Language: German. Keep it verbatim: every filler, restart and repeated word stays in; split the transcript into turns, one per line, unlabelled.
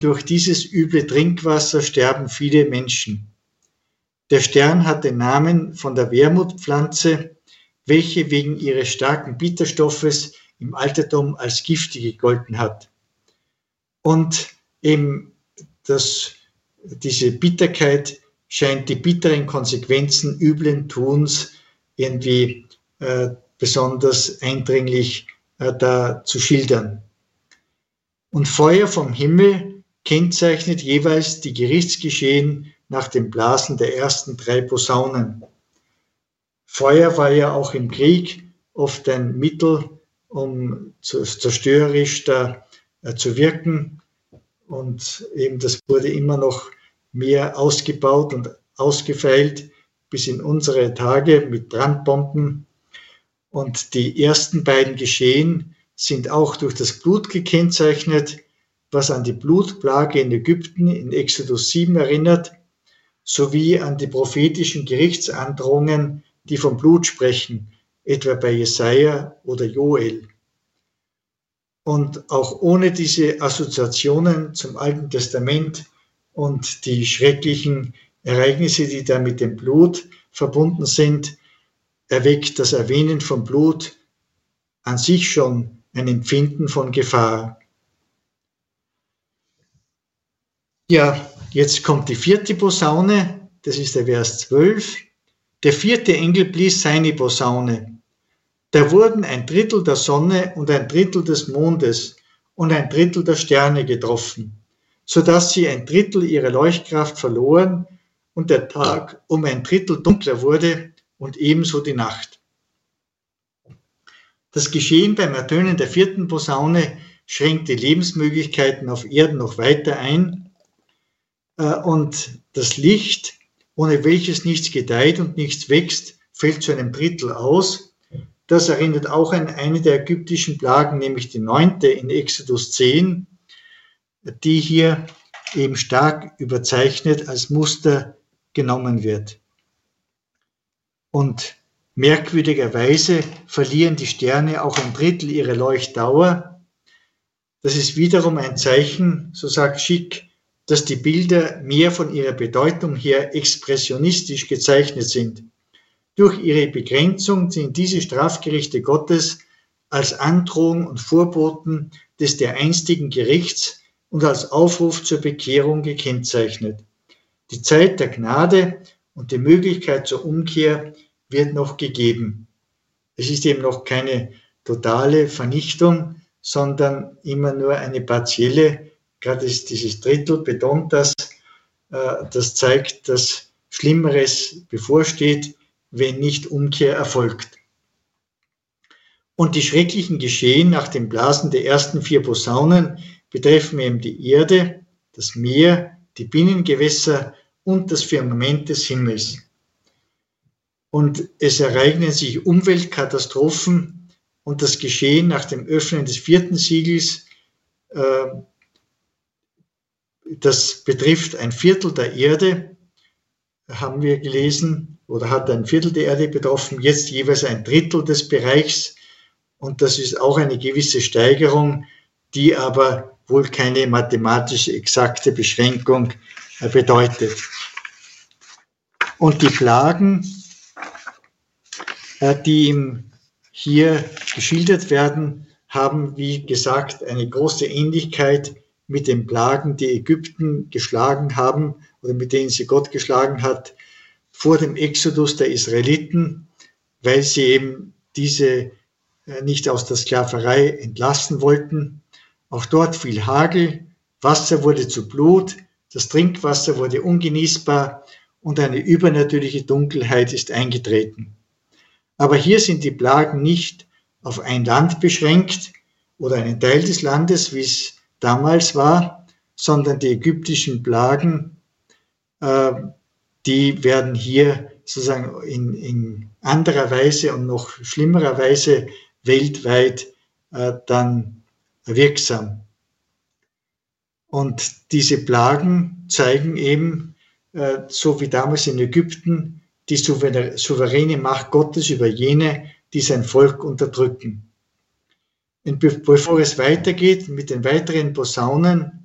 durch dieses üble Trinkwasser sterben viele Menschen. Der Stern hat den Namen von der Wermutpflanze, welche wegen ihres starken Bitterstoffes im Altertum als giftig gegolten hat. Und eben das, diese Bitterkeit scheint die bitteren Konsequenzen üblen Tuns irgendwie äh, besonders eindringlich äh, da zu schildern. Und Feuer vom Himmel kennzeichnet jeweils die Gerichtsgeschehen nach dem Blasen der ersten drei Posaunen. Feuer war ja auch im Krieg oft ein Mittel, um zerstörerisch da äh, zu wirken. Und eben das wurde immer noch mehr ausgebaut und ausgefeilt bis in unsere Tage mit Brandbomben. Und die ersten beiden Geschehen sind auch durch das Blut gekennzeichnet, was an die Blutplage in Ägypten in Exodus sieben erinnert, sowie an die prophetischen Gerichtsandrohungen, die vom Blut sprechen, etwa bei Jesaja oder Joel. Und auch ohne diese Assoziationen zum Alten Testament und die schrecklichen Ereignisse, die da mit dem Blut verbunden sind, erweckt das Erwähnen von Blut an sich schon ein Empfinden von Gefahr. Ja, jetzt kommt die vierte Posaune, das ist der Vers zwölf. Der vierte Engel blies seine Posaune. Da wurden ein Drittel der Sonne und ein Drittel des Mondes und ein Drittel der Sterne getroffen, sodass sie ein Drittel ihrer Leuchtkraft verloren und der Tag um ein Drittel dunkler wurde und ebenso die Nacht. Das Geschehen beim Ertönen der vierten Posaune schränkt die Lebensmöglichkeiten auf Erden noch weiter ein, und das Licht, ohne welches nichts gedeiht und nichts wächst, fällt zu einem Drittel aus. Das erinnert auch an eine der ägyptischen Plagen, nämlich die neunte in Exodus zehn, die hier eben stark überzeichnet als Muster genommen wird. Und merkwürdigerweise verlieren die Sterne auch ein Drittel ihrer Leuchtdauer. Das ist wiederum ein Zeichen, so sagt Schick, dass die Bilder mehr von ihrer Bedeutung her expressionistisch gezeichnet sind. Durch ihre Begrenzung sind diese Strafgerichte Gottes als Androhung und Vorboten des dereinstigen Gerichts und als Aufruf zur Bekehrung gekennzeichnet. Die Zeit der Gnade und die Möglichkeit zur Umkehr wird noch gegeben. Es ist eben noch keine totale Vernichtung, sondern immer nur eine partielle. Gerade dieses Drittel betont das, das zeigt, dass Schlimmeres bevorsteht, wenn nicht Umkehr erfolgt. Und die schrecklichen Geschehen nach dem Blasen der ersten vier Posaunen betreffen eben die Erde, das Meer, die Binnengewässer und das Firmament des Himmels. Und es ereignen sich Umweltkatastrophen und das Geschehen nach dem Öffnen des vierten Siegels, äh, das betrifft ein Viertel der Erde, haben wir gelesen, oder hat ein Viertel der Erde betroffen, jetzt jeweils ein Drittel des Bereichs. Und das ist auch eine gewisse Steigerung, die aber wohl keine mathematische exakte Beschränkung bedeutet. Und die Plagen, die hier geschildert werden, haben, wie gesagt, eine große Ähnlichkeit mit den Plagen, die Ägypten geschlagen haben oder mit denen sie Gott geschlagen hat vor dem Exodus der Israeliten, weil sie eben diese nicht aus der Sklaverei entlassen wollten. Auch dort fiel Hagel, Wasser wurde zu Blut, das Trinkwasser wurde ungenießbar und eine übernatürliche Dunkelheit ist eingetreten. Aber hier sind die Plagen nicht auf ein Land beschränkt oder einen Teil des Landes, wie es damals war, sondern die ägyptischen Plagen, äh, die werden hier sozusagen in, in anderer Weise und noch schlimmerer Weise weltweit äh, dann wirksam. Und diese Plagen zeigen eben, äh, so wie damals in Ägypten, die souveräne Macht Gottes über jene, die sein Volk unterdrücken. Und bevor es weitergeht mit den weiteren Posaunen,